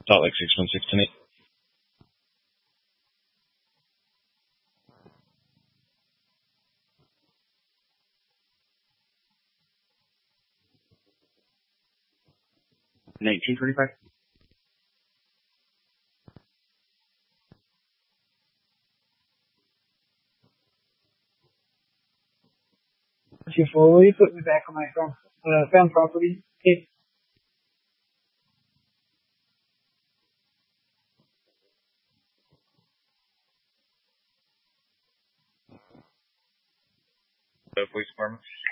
Salt Lake 616 8. $19.25. Will you put me back on my found property? Okay. Police department.